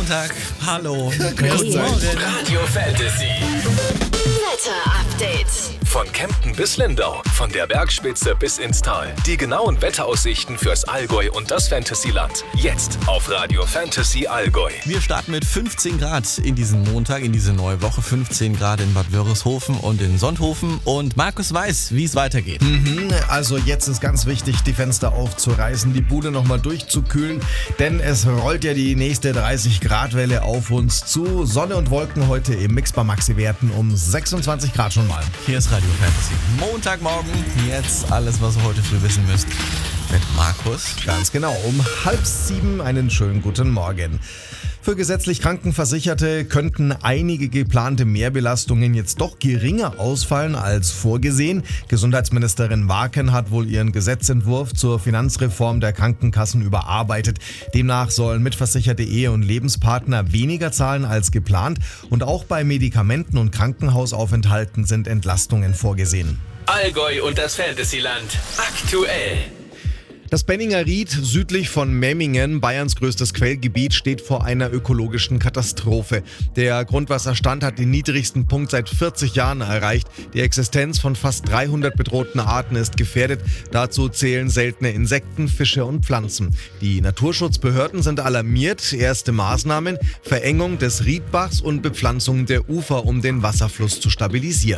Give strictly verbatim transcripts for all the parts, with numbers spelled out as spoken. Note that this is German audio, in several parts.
Montag. Hallo. Guten Morgen. Radio Fantasy. Wetter-Update. Von Kempten bis Lindau, von der Bergspitze bis ins Tal. Die genauen Wetteraussichten fürs Allgäu und das Fantasyland. Jetzt auf Radio Fantasy Allgäu. Wir starten mit fünfzehn Grad in diesen Montag, in diese neue Woche. fünfzehn Grad in Bad Wörishofen und in Sonthofen. Und Markus weiß, wie es weitergeht. Mhm, also jetzt ist ganz wichtig, die Fenster aufzureißen, die Bude nochmal durchzukühlen, denn es rollt ja die nächste dreißig Grad Welle auf uns zu. Sonne und Wolken heute im Mix bei Maxi-Werten um sechsundzwanzig Grad schon mal. Hier ist Radio Fantasy. Montagmorgen, jetzt alles, was ihr heute früh wissen müsst, mit Markus. Ganz genau, um halb sieben einen schönen guten Morgen. Für gesetzlich Krankenversicherte könnten einige geplante Mehrbelastungen jetzt doch geringer ausfallen als vorgesehen. Gesundheitsministerin Warken hat wohl ihren Gesetzentwurf zur Finanzreform der Krankenkassen überarbeitet. Demnach sollen mitversicherte Ehe- und Lebenspartner weniger zahlen als geplant und auch bei Medikamenten und Krankenhausaufenthalten sind Entlastungen vorgesehen. Allgäu und das Fantasyland. Aktuell. Das Benninger Ried südlich von Memmingen, Bayerns größtes Quellgebiet, steht vor einer ökologischen Katastrophe. Der Grundwasserstand hat den niedrigsten Punkt seit vierzig Jahren erreicht. Die Existenz von fast dreihundert bedrohten Arten ist gefährdet. Dazu zählen seltene Insekten, Fische und Pflanzen. Die Naturschutzbehörden sind alarmiert. Erste Maßnahmen: Verengung des Riedbachs und Bepflanzung der Ufer, um den Wasserfluss zu stabilisieren.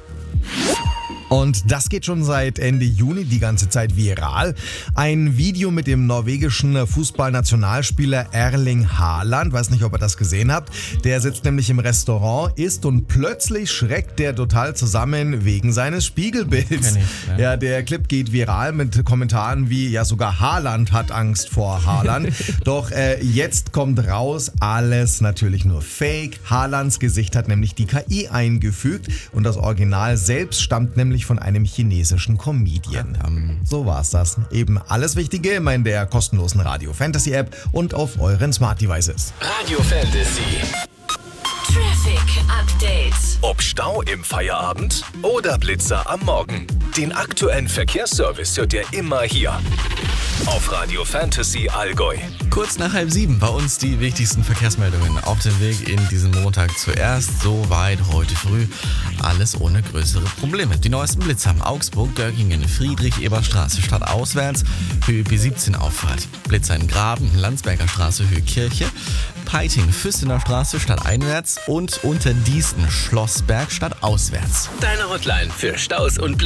Und das geht schon seit Ende Juni die ganze Zeit viral. Ein Video mit dem norwegischen Fußballnationalspieler Erling Haaland, weiß nicht, ob ihr das gesehen habt. Der sitzt nämlich im Restaurant, isst und plötzlich schreckt der total zusammen wegen seines Spiegelbilds. Kenn ich, ja. Ja, der Clip geht viral mit Kommentaren wie, ja, sogar Haaland hat Angst vor Haaland. Doch äh, jetzt kommt raus, alles natürlich nur Fake. Haalands Gesicht hat nämlich die K I eingefügt und das Original selbst stammt nämlich von einem chinesischen Comedian. Ähm. So war's das. Eben alles Wichtige immer in der kostenlosen Radio Fantasy App und auf euren Smart Devices. Radio Fantasy. Traffic Update. Ob Stau im Feierabend oder Blitzer am Morgen. Den aktuellen Verkehrsservice hört ihr immer hier. Auf Radio Fantasy Allgäu. Kurz nach halb sieben bei uns die wichtigsten Verkehrsmeldungen auf dem Weg in diesen Montag. Zuerst soweit heute früh. Alles ohne größere Probleme. Die neuesten Blitzer am Augsburg, Dörkingen, Friedrich-Eber-Straße stadtauswärts, Höhe B siebzehn Auffahrt. Blitzer in Graben, Landsberger Straße, Höhe Kirche, Peiting, Füssener Straße stadteinwärts und Unterdießen, Schlossberg stadtauswärts. Deine Hotline für Staus und Blitzer.